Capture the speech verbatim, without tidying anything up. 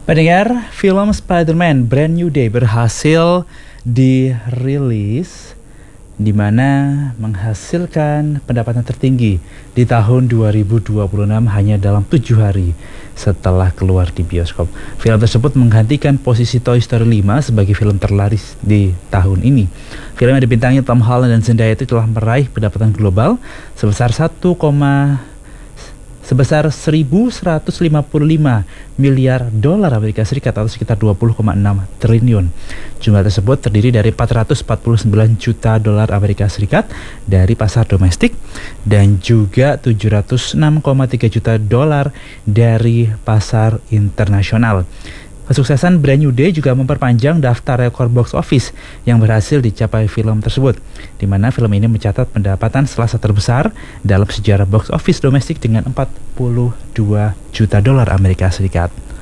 Pendengar, film Spider-Man Brand New Day berhasil dirilis, di mana menghasilkan pendapatan tertinggi di tahun dua ribu dua puluh enam hanya dalam tujuh hari setelah keluar di bioskop. Film tersebut menggantikan posisi Toy Story lima sebagai film terlaris di tahun ini. Film yang dibintangi Tom Holland dan Zendaya itu telah meraih pendapatan global sebesar satu, sebesar seribu seratus lima puluh lima miliar dolar Amerika Serikat atau sekitar dua puluh koma enam triliun. Jumlah tersebut terdiri dari empat ratus empat puluh sembilan juta dolar Amerika Serikat dari pasar domestik dan juga tujuh ratus enam koma tiga juta dolar dari pasar internasional. Kesuksesan Brand New Day juga memperpanjang daftar rekor box office yang berhasil dicapai film tersebut, di mana film ini mencatat pendapatan selasa terbesar dalam sejarah box office domestik dengan empat puluh dua juta dolar Amerika Serikat.